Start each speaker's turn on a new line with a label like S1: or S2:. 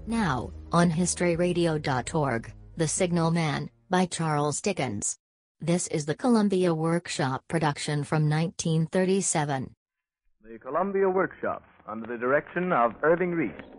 S1: Now, on historyradio.org, The Signal Man, by Charles Dickens. This is the Columbia Workshop production from 1937.
S2: The Columbia Workshop, under the direction of Irving Reese.